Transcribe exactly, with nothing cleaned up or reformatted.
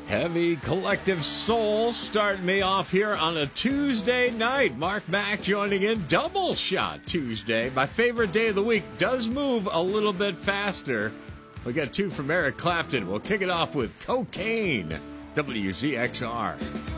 Heavy Collective Soul starting me off here on a Tuesday night. Mark Mack joining in. Double Shot Tuesday. My favorite day of the week does move a little bit faster. We got two from Eric Clapton. We'll kick it off with Cocaine. W Z X R.